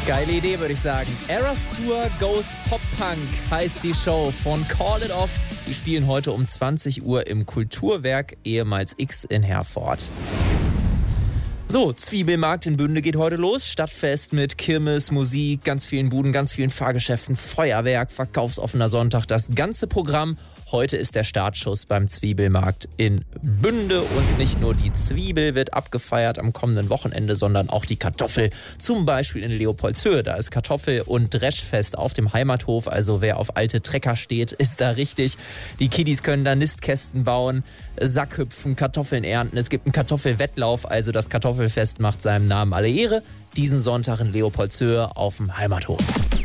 Geile Idee, würde ich sagen. Eras Tour Goes Pop Punk heißt die Show von Call It Off. Die spielen heute um 20 Uhr im Kulturwerk, ehemals X in Herford. So, Zwiebelmarkt in Bünde geht heute los. Stadtfest mit Kirmes, Musik, ganz vielen Buden, ganz vielen Fahrgeschäften, Feuerwerk, verkaufsoffener Sonntag, das ganze Programm. Heute ist der Startschuss beim Zwiebelmarkt in Bünde und nicht nur die Zwiebel wird abgefeiert am kommenden Wochenende, sondern auch die Kartoffel. Zum Beispiel in Leopoldshöhe, da ist Kartoffel- und Dreschfest auf dem Heimathof. Also wer auf alte Trecker steht, ist da richtig. Die Kiddies können da Nistkästen bauen, Sackhüpfen, Kartoffeln ernten. Es gibt einen Kartoffelwettlauf, also das Kartoffelfest macht seinem Namen alle Ehre. Diesen Sonntag in Leopoldshöhe auf dem Heimathof.